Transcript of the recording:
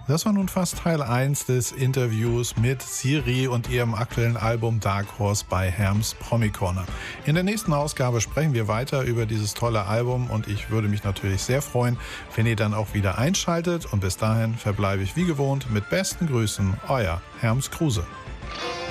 Das war nun fast Teil 1 des Interviews mit Siri und ihrem aktuellen Album Dark Horse bei Herms Promi Corner. In der nächsten Ausgabe sprechen wir weiter über dieses tolle Album und ich würde mich natürlich sehr freuen, wenn ihr dann auch wieder einschaltet. Und bis dahin verbleibe ich wie gewohnt mit besten Grüßen, euer Herms Kruse.